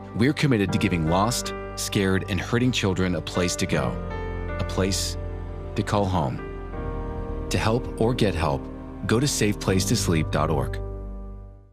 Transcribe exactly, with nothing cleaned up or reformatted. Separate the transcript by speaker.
Speaker 1: We're committed to giving lost, scared, and hurting children a place to go, a place to call home. To help or get help, go to safe place to sleep dot org.